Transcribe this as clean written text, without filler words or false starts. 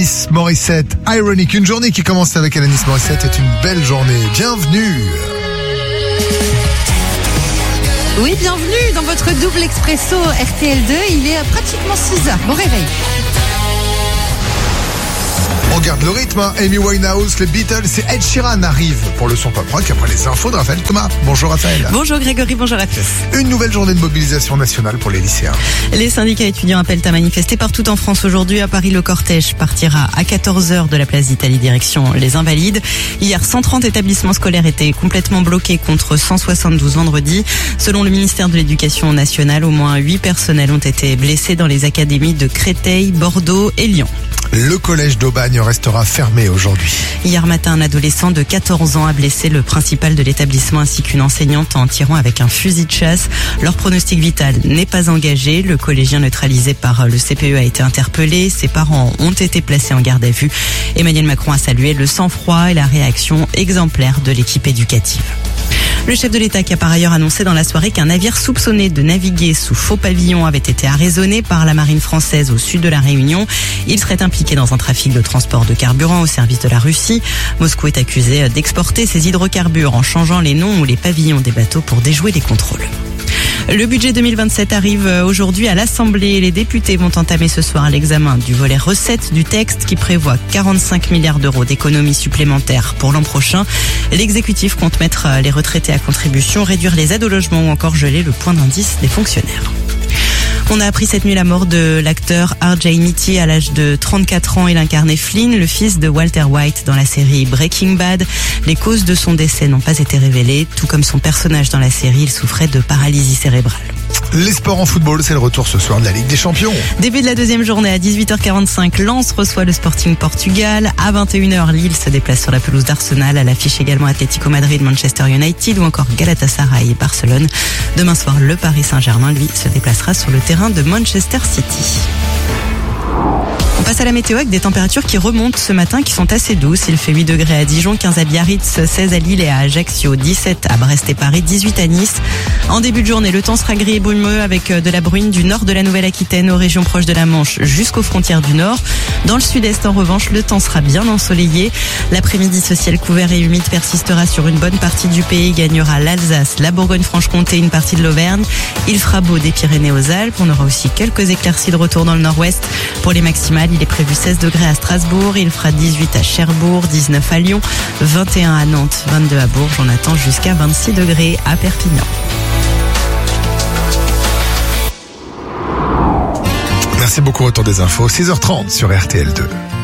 Alanis Morissette, Ironic. Une journée qui commence avec Alanis Morissette est une belle journée. Bienvenue. Oui, bienvenue dans votre double expresso RTL2. Il est pratiquement 6h. Bon réveil. On garde le rythme, hein. Amy Winehouse, les Beatles et Ed Sheeran arrivent pour le son pop rock après les infos de Raphaël Thomas. Bonjour Raphaël. Bonjour Grégory, bonjour à tous. Une nouvelle journée de mobilisation nationale pour les lycéens. Les syndicats étudiants appellent à manifester partout en France aujourd'hui. À Paris, le cortège partira à 14h de la place d'Italie direction les Invalides. Hier, 130 établissements scolaires étaient complètement bloqués contre 172 vendredi. Selon le ministère de l'Éducation nationale, au moins 8 personnels ont été blessés dans les académies de Créteil, Bordeaux et Lyon. Le collège d'Aubagne restera fermé aujourd'hui. Hier matin, un adolescent de 14 ans a blessé le principal de l'établissement ainsi qu'une enseignante en tirant avec un fusil de chasse. Leur pronostic vital n'est pas engagé. Le collégien neutralisé par le CPE a été interpellé. Ses parents ont été placés en garde à vue. Emmanuel Macron a salué le sang-froid et la réaction exemplaire de l'équipe éducative. Le chef de l'État qui a par ailleurs annoncé dans la soirée qu'un navire soupçonné de naviguer sous faux pavillon avait été arraisonné par la marine française au sud de la Réunion. Il serait impliqué dans un trafic de transport de carburant au service de la Russie. Moscou est accusé d'exporter ses hydrocarbures en changeant les noms ou les pavillons des bateaux pour déjouer les contrôles. Le budget 2027 arrive aujourd'hui à l'Assemblée. Les députés vont entamer ce soir l'examen du volet recettes du texte qui prévoit 45 milliards d'euros d'économies supplémentaires pour l'an prochain. L'exécutif compte mettre les retraités à contribution, réduire les aides au logement ou encore geler le point d'indice des fonctionnaires. On a appris cette nuit la mort de l'acteur R.J. Mitty à l'âge de 34 ans. Il incarnait Flynn, le fils de Walter White dans la série Breaking Bad. Les causes de son décès n'ont pas été révélées. Tout comme son personnage dans la série, il souffrait de paralysie cérébrale. Les sports en football, c'est le retour ce soir de la Ligue des Champions. Début de la deuxième journée à 18h45, Lens reçoit le Sporting Portugal. À 21h, Lille se déplace sur la pelouse d'Arsenal. À l'affiche également Atlético Madrid, Manchester United ou encore Galatasaray et Barcelone. Demain soir, le Paris Saint-Germain, lui, se déplacera sur le terrain de Manchester City. On passe à la météo avec des températures qui remontent ce matin, qui sont assez douces. Il fait 8 degrés à Dijon, 15 à Biarritz, 16 à Lille et à Ajaccio, 17 à Brest et Paris, 18 à Nice. En début de journée, le temps sera gris et brumeux avec de la bruine du nord de la Nouvelle-Aquitaine aux régions proches de la Manche jusqu'aux frontières du nord. Dans le sud-est, en revanche, le temps sera bien ensoleillé. L'après-midi, ce ciel couvert et humide persistera sur une bonne partie du pays, gagnera l'Alsace, la Bourgogne-Franche-Comté, une partie de l'Auvergne. Il fera beau des Pyrénées aux Alpes. On aura aussi quelques éclaircies de retour dans le nord-ouest. Pour les maximales, il est prévu 16 degrés à Strasbourg, il fera 18 à Cherbourg, 19 à Lyon, 21 à Nantes, 22 à Bourges. On attend jusqu'à 26 degrés à Perpignan. Merci beaucoup, retour des infos, 6h30 sur RTL2.